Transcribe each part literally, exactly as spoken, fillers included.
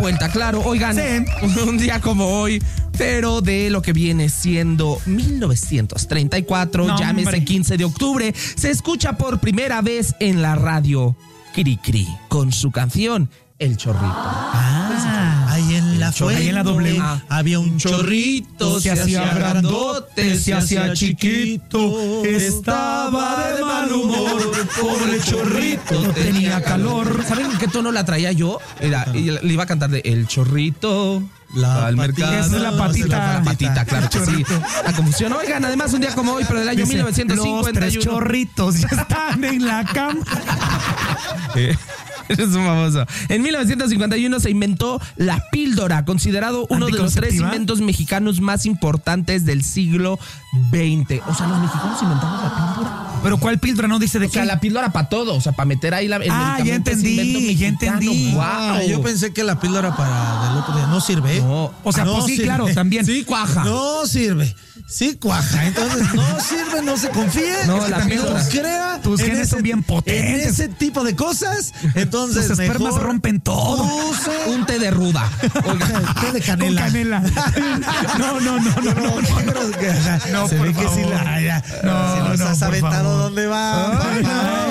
vuelta, claro. Oigan, sí. Un día como hoy, pero de lo que viene siendo mil novecientos treinta y cuatro, no, llámese hombre. quince de octubre, se escucha por primera vez en la radio Cri Cri con su canción El Chorrito. Ah, ahí en la fuente, ahí en la doble ah, había un chorrito, se, se hacía grandote, se hacía chiquito, estaba de mal humor, pobre chorrito tenía calor. ¿Saben en qué tono la traía yo? Era, le iba a cantar de El Chorrito. La al mercado. Esa es la patita. La, la patita, claro que sí. La confusión. Oigan, además un día como hoy, pero del año Dice, mil novecientos cincuenta y uno. Los tres chorritos ya están en la cama. Eh, es un famoso. En mil novecientos cincuenta y uno se inventó la píldora, considerado uno de los tres inventos mexicanos más importantes del siglo veinte. O sea, los mexicanos inventamos la píldora. ¿Pero cuál píldora? No dice de o qué. O sea, la píldora para todo. O sea, para meter ahí la, el ah, ya entendí, ya entendí. Wow. Yo pensé que la píldora para del otro día no sirve. No. O sea, no pues sí, sirve. claro, también. Sí, cuaja. No sirve. Sí, cuaja. Entonces, no sirve, no se confíe. No, la píldora. No crea. Tus genes son bien potentes. En ese tipo de cosas. Entonces, tus espermas mejor rompen todo. Use un té de ruda. Oiga, té de canela. Con canela. No, no, no, no, no. No, no, no se por ve favor. que sí la ya, no, si nos no, has aventado dónde va. Ay,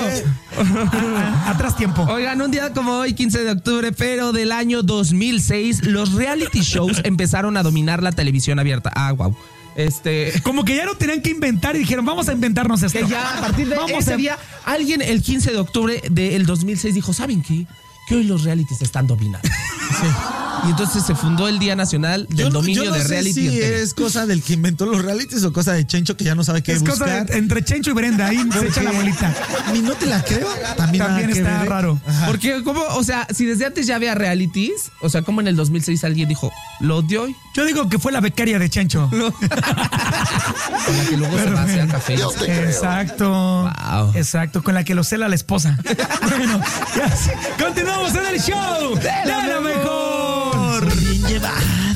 no. Atrás tiempo. Oigan, un día como hoy, quince de octubre, pero del año dos mil seis, los reality shows empezaron a dominar la televisión abierta. Ah, wow. Este, como que ya no tenían que inventar y dijeron, vamos a inventarnos esto. Que ya a partir de vamos ese a... día, alguien el quince de octubre del dos mil seis dijo, ¿saben qué? Que hoy los realities están dominando. Sí. Y entonces se fundó el Día Nacional del yo no, Dominio yo no de sé Reality. Si es cosa del que inventó los realities o cosa de Chencho que ya no sabe qué es buscar. Es cosa de, entre Chencho y Brenda, ahí se echa la bolita. Y no te la creo. También, También está ver, raro. Ajá. Porque, ¿cómo? O sea, si desde antes ya había realities, o sea, como en el dos mil seis alguien dijo, ¿lo de hoy? Yo digo que fue la becaria de Chencho. No. Con la que luego pero, se va a hacer café. Exacto. Wow. Exacto, con la que lo cela la esposa. Bueno, ya, continuamos en el show de la mejor. Bien llevado.